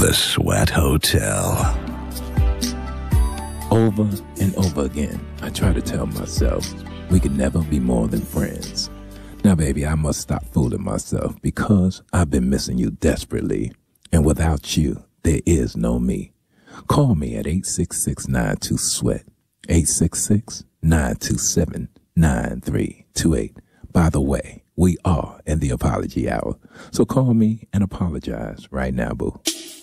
The Sweat Hotel. Over and over again, I try to tell myself we could never be more than friends. Now, baby, I must stop fooling myself because I've been missing you desperately. And without you, there is no me. Call me at 866-92-SWEAT, 866-927-9328. By the way, we are in the apology hour. So call me and apologize right now, boo.